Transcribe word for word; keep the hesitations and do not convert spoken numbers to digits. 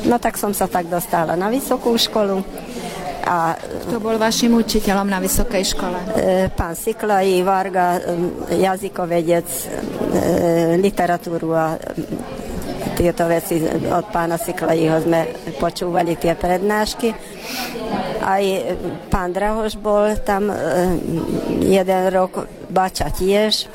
No tak som sa tak dostala na vysokú školu. A kto bol vašim učiteľom na vysokej škole? Pán Siklaj Varga, jazykovedec, literatúru a tieto veci od pána Siklajího sme počúvali tie prednášky. Aj pán Drahoš bol tam jeden rok, Bača tiež.